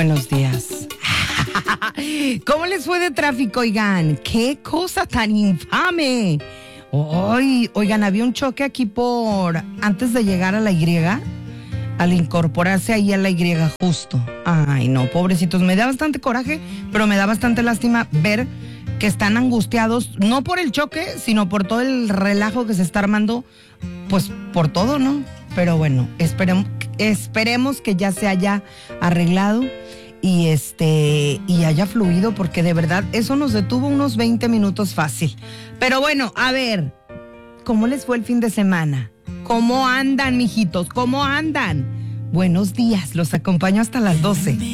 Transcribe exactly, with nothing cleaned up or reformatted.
Buenos días. ¿Cómo les fue de tráfico, oigan? ¡Qué cosa tan infame! Hoy, oigan, había un choque aquí por... Antes de llegar a la Y, al incorporarse ahí a la Y justo. Ay, no, pobrecitos. Me da bastante coraje, pero me da bastante lástima ver que están angustiados, no por el choque, sino por todo el relajo que se está armando, pues por todo, ¿no? Pero bueno, esperemos, esperemos que ya se haya arreglado y este y haya fluido, porque de verdad eso nos detuvo unos veinte minutos fácil. Pero bueno, a ver, ¿cómo les fue el fin de semana? ¿Cómo andan, mijitos? ¿Cómo andan? Buenos días, los acompaño hasta las doce.